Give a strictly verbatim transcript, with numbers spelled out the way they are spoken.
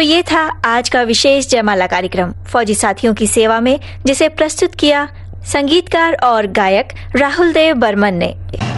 ये था आज का विशेष जयमाला कार्यक्रम फौजी साथियों की सेवा में, जिसे प्रस्तुत किया संगीतकार और गायक राहुल देव बर्मन ने।